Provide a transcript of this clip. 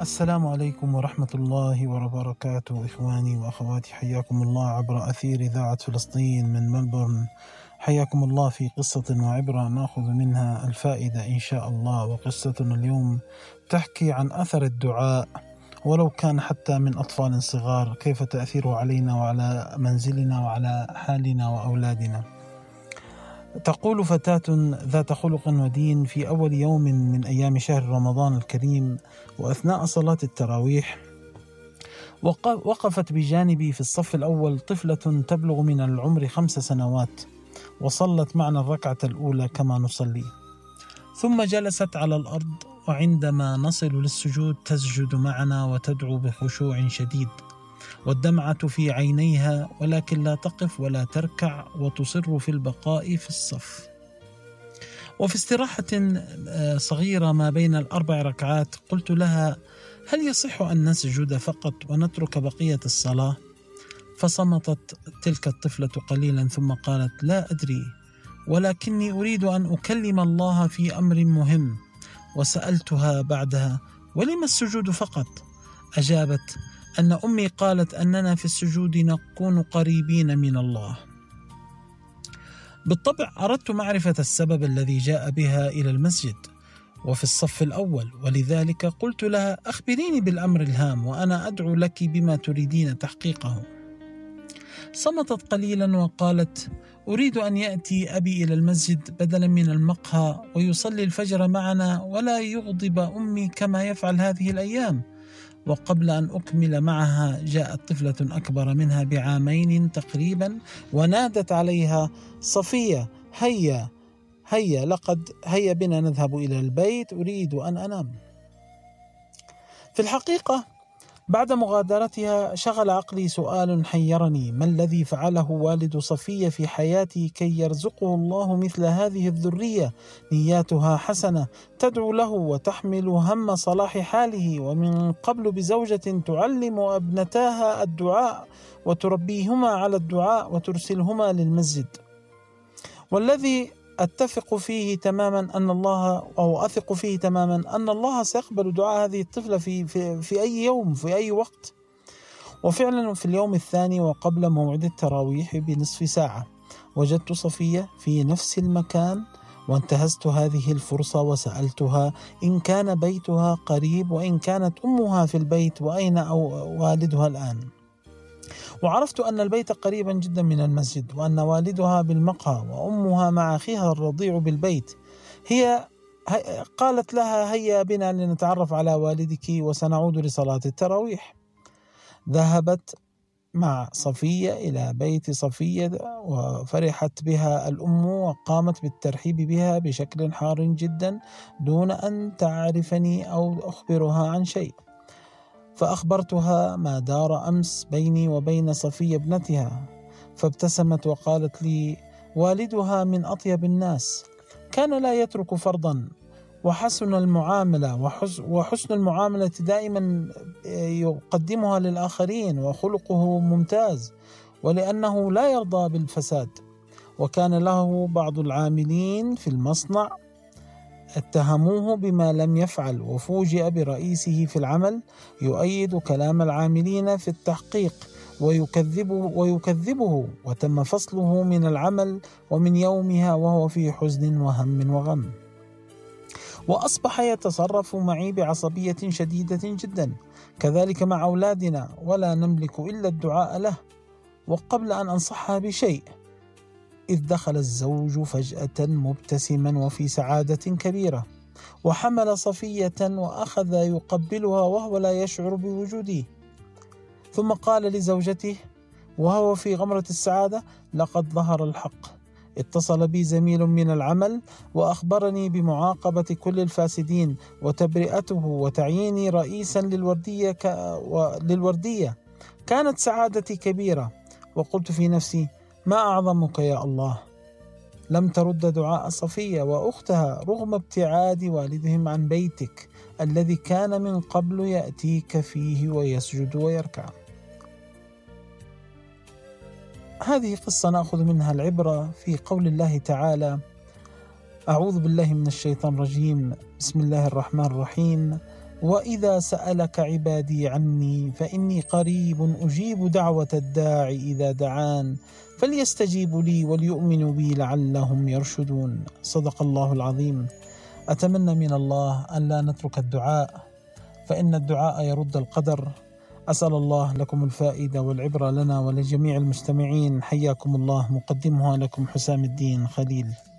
السلام عليكم ورحمة الله وبركاته، إخواني وأخواتي، حياكم الله عبر أثير إذاعة فلسطين من ملبورن. حياكم الله في قصة وعبرة نأخذ منها الفائدة إن شاء الله. وقصتنا اليوم تحكي عن أثر الدعاء ولو كان حتى من أطفال صغار، كيف تأثيره علينا وعلى منزلنا وعلى حالنا وأولادنا. تقول فتاة ذات خلق ودين في أول يوم من أيام شهر رمضان الكريم، وأثناء صلاة التراويح وقفت بجانبي في الصف الأول طفلة تبلغ من العمر 5 سنوات، وصلت معنا الركعة الأولى كما نصلي، ثم جلست على الأرض، وعندما نصل للسجود تسجد معنا وتدعو بخشوع شديد، والدمعة في عينيها، ولكن لا تقف ولا تركع، وتصر في البقاء في الصف. وفي استراحة صغيرة ما بين ال4 ركعات قلت لها: هل يصح أن نسجد فقط ونترك بقية الصلاة؟ فصمتت تلك الطفلة قليلا ثم قالت: لا أدري، ولكني أريد أن أكلم الله في أمر مهم. وسألتها بعدها: ولم السجود فقط؟ أجابت أن أمي قالت أننا في السجود نكون قريبين من الله. بالطبع أردت معرفة السبب الذي جاء بها إلى المسجد وفي الصف الأول، ولذلك قلت لها: أخبريني بالأمر الهام وأنا أدعو لك بما تريدين تحقيقه. صمتت قليلا وقالت: أريد أن يأتي أبي إلى المسجد بدلا من المقهى ويصلي الفجر معنا ولا يغضب أمي كما يفعل هذه الأيام. وقبل أن أكمل معها جاءت طفلة أكبر منها ب2 تقريبا ونادت عليها: صفية، هيا بنا نذهب إلى البيت، أريد أن أنام. في الحقيقة بعد مغادرتها شغل عقلي سؤال حيرني: ما الذي فعله والد صفية في حياتي كي يرزقه الله مثل هذه الذرية نياتها حسنة، تدعو له وتحمل هم صلاح حاله، ومن قبل بزوجة تعلم ابنتاها الدعاء وتربيهما على الدعاء وترسلهما للمسجد. والذي أثق فيه تماما أن الله سيقبل دعاء هذه الطفلة في أي يوم، في أي وقت. وفعلا في اليوم الثاني وقبل موعد التراويح بنصف ساعة وجدت صفية في نفس المكان، وانتهزت هذه الفرصة وسألتها إن كان بيتها قريب، وإن كانت أمها في البيت، وأين والدها الآن. وعرفت أن البيت قريبا جدا من المسجد، وأن والدها بالمقهى وأمها مع أخيها الرضيع بالبيت. هي قالت لها: هيا بنا لنتعرف على والدك وسنعود لصلاة التراويح. ذهبت مع صفية إلى بيت صفية، وفرحت بها الأم وقامت بالترحيب بها بشكل حار جدا دون أن تعرفني أو أخبرها عن شيء. فأخبرتها ما دار أمس بيني وبين صفية ابنتها، فابتسمت وقالت لي: والدها من أطيب الناس، كان لا يترك فرضا، وحسن المعاملة دائما يقدمها للآخرين، وخلقه ممتاز، ولأنه لا يرضى بالفساد. وكان له بعض العاملين في المصنع اتهموه بما لم يفعل، وفوجئ برئيسه في العمل يؤيد كلام العاملين في التحقيق ويكذبه، وتم فصله من العمل ومن يومها وهو في حزن وهم وغم. وأصبح يتصرف معي بعصبية شديدة جدا، كذلك مع أولادنا، ولا نملك إلا الدعاء له. وقبل أن أنصحها بشيء إذ دخل الزوج فجأة مبتسما وفي سعادة كبيرة، وحمل صفية وأخذ يقبلها وهو لا يشعر بوجودي، ثم قال لزوجته وهو في غمرة السعادة: لقد ظهر الحق، اتصل بي زميل من العمل وأخبرني بمعاقبة كل الفاسدين وتبرئته وتعييني رئيسا للوردية. كانت سعادتي كبيرة، وقلت في نفسي: ما أعظمك يا الله. لم ترد دعاء صفية وأختها رغم ابتعاد والدهم عن بيتك الذي كان من قبل يأتيك فيه ويسجد ويركع. هذه قصة نأخذ منها العبرة في قول الله تعالى: أعوذ بالله من الشيطان الرجيم، بسم الله الرحمن الرحيم، وإذا سألك عبادي عني فإني قريب أجيب دعوة الداع إذا دعان فليستجيبوا لي وليؤمنوا بي لعلهم يرشدون. صدق الله العظيم. أتمنى من الله أن لا نترك الدعاء، فإن الدعاء يرد القدر. أسأل الله لكم الفائدة والعبرة لنا ولجميع المستمعين. حياكم الله، مقدمها لكم حسام الدين خليل.